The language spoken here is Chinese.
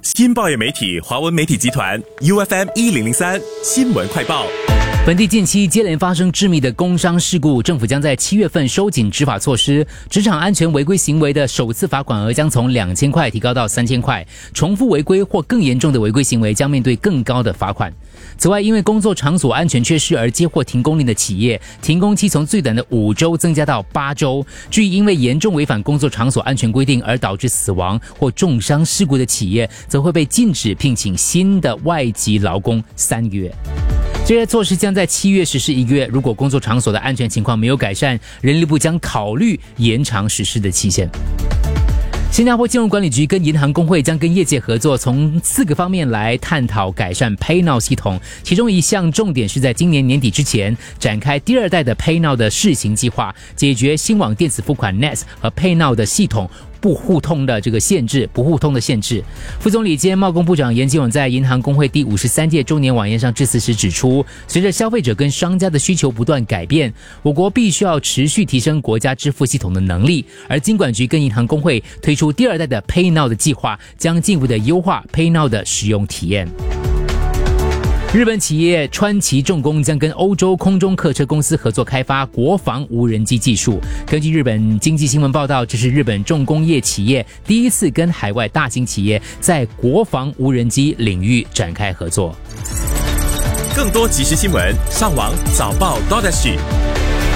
新报业媒体华文媒体集团 UFM1003 新闻快报。 本地近期接连发生致命的工伤事故，政府将在7月份收紧执法措施，职场安全违规行为的首次罚款额将从2000块提高到3000块，重复违规或更严重的违规行为将面对更高的罚款。此外，因为工作场所安全缺失而接获停工令的企业，停工期从最短的5周增加到8周。至于因为严重违反工作场所安全规定而导致死亡或重伤事故的企业，则会被禁止聘请新的外籍劳工3个月。这些措施将在7月实施1个月，如果工作场所的安全情况没有改善，人力部将考虑延长实施的期限。新加坡金融管理局跟银行工会将跟业界合作，从4个方面来探讨改善 PayNow 系统。其中一项重点是在今年年底之前展开第2代的 PayNow 的试行计划，解决新网电子付款 NETS 和 PayNow 的系统不互通的限制。副总理兼贸工部长严金勇在银行工会第53届周年晚宴上致辞时指出，随着消费者跟商家的需求不断改变，我国必须要持续提升国家支付系统的能力，而金管局跟银行工会推出第2代的 PayNow 的计划，将进一步的优化 PayNow 的使用体验。日本企业川崎重工将跟欧洲空中客车公司合作开发国防无人机技术。根据日本经济新闻报道，这是日本重工业企业第一次跟海外大型企业在国防无人机领域展开合作。 更多即时新闻，上网早报 .SG。